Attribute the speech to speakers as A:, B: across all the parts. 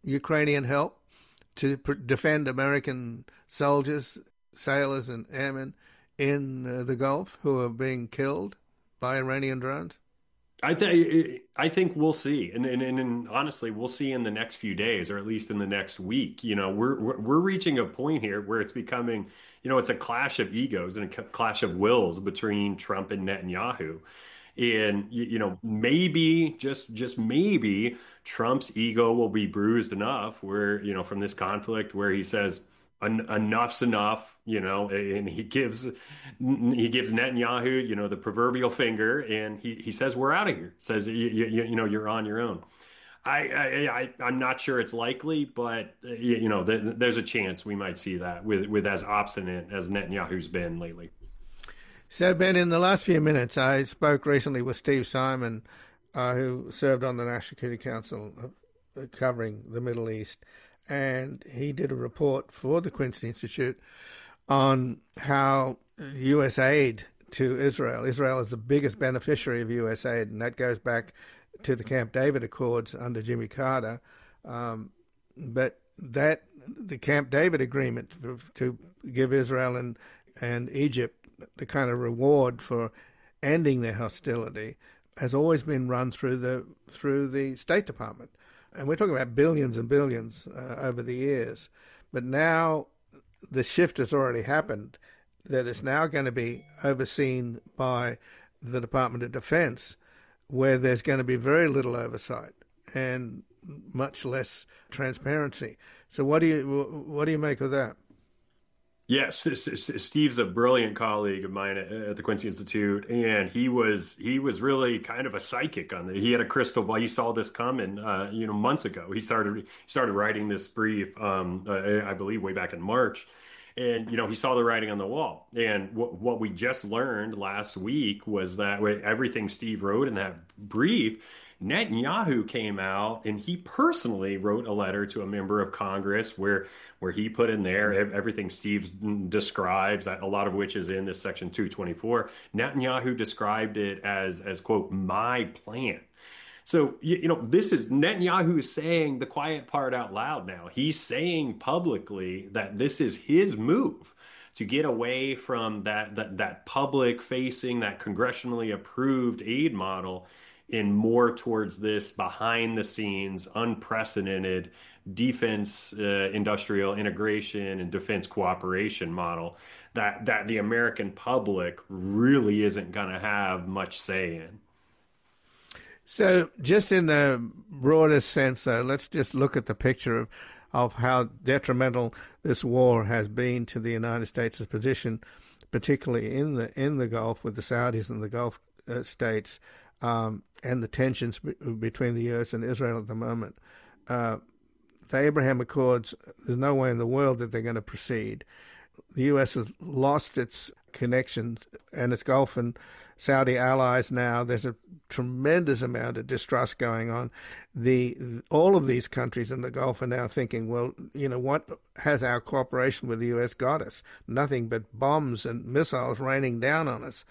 A: Ukrainian help to defend American soldiers, sailors, and airmen in the Gulf who are being killed by Iranian drones?
B: I think we'll see, and honestly, we'll see in the next few days, or at least in the next week. We're reaching a point here where it's becoming, it's a clash of egos and a clash of wills between Trump and Netanyahu. And maybe just maybe Trump's ego will be bruised enough where, from this conflict where he says enough's enough, and he gives Netanyahu, the proverbial finger, and he says we're out of here. Says you're on your own. I'm not sure it's likely, but there's a chance we might see that with as obstinate as Netanyahu's been lately.
A: So, Ben, in the last few minutes, I spoke recently with Steve Simon, who served on the National Security Council covering the Middle East, and he did a report for the Quincy Institute on how U.S. aid to Israel. Israel is the biggest beneficiary of U.S. aid, and that goes back to the Camp David Accords under Jimmy Carter. But the Camp David agreement to give Israel and Egypt the kind of reward for ending their hostility has always been run through the State Department. And we're talking about billions and billions over the years. But now the shift has already happened, that it's now going to be overseen by the Department of Defense, where there's going to be very little oversight and much less transparency. So what do you make of that?
B: Yes, Steve's a brilliant colleague of mine at the Quincy Institute, and he was really kind of a psychic on it. He had a crystal ball. He saw this coming, months ago. He started writing this brief, I believe, way back in March, and he saw the writing on the wall. And what we just learned last week was that with everything Steve wrote in that brief, Netanyahu came out and he personally wrote a letter to a member of Congress where he put in there everything Steve describes, a lot of which is in this section 224. Netanyahu described it as quote, my plan. So, this is Netanyahu saying the quiet part out loud now. He's saying publicly that this is his move to get away from that public facing, that congressionally approved aid model, and more towards this behind the scenes, unprecedented defense industrial integration and defense cooperation model that the American public really isn't going to have much say in.
A: So just in the broadest sense, let's just look at the picture of how detrimental this war has been to the United States' position, particularly in the Gulf with the Saudis and the Gulf states, and the tensions between the U.S. and Israel at the moment. The Abraham Accords, there's no way in the world that they're going to proceed. The U.S. has lost its connections and its Gulf and Saudi allies now. There's a tremendous amount of distrust going on. All of these countries in the Gulf are now thinking, well, what has our cooperation with the U.S. got us? Nothing but bombs and missiles raining down on us.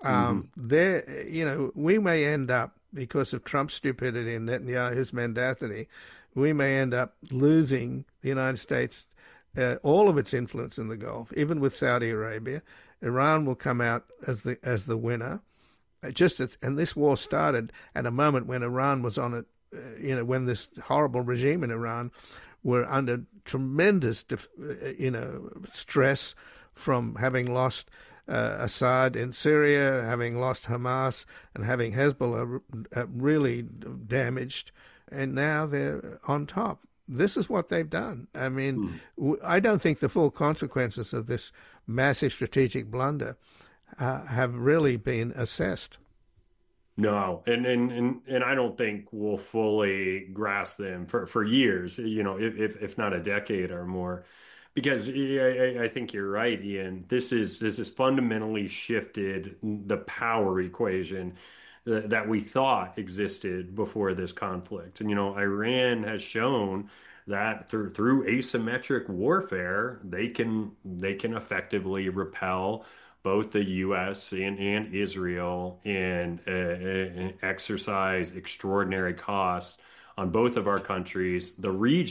A: We may end up, because of Trump's stupidity and Netanyahu's mendacity, we may end up losing the United States all of its influence in the Gulf, even with Saudi Arabia. Iran will come out as the winner. And this war started at a moment when Iran was on it, when this horrible regime in Iran were under tremendous, stress from having lost Assad in Syria, having lost Hamas, and having Hezbollah really damaged, and now they're on top. This is what they've done. I mean, I don't think the full consequences of this massive strategic blunder have really been assessed.
B: No, and I don't think we'll fully grasp them for years, if not a decade or more. Because I think you're right, Ian. This is fundamentally shifted the power equation that we thought existed before this conflict. And Iran has shown that through asymmetric warfare, they can effectively repel both the U.S. and Israel and exercise extraordinary costs on both of our countries, the region.